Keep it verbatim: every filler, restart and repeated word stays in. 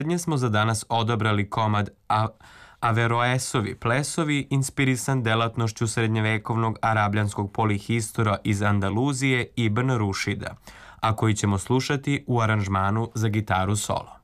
Nje smo za danas odabrali komad A Averroesovi plesovi, inspirisan delatnošću srednjevekovnog arabljanskog polihistora iz Andaluzije Ibn Rušida, a koji ćemo slušati u aranžmanu za gitaru solo.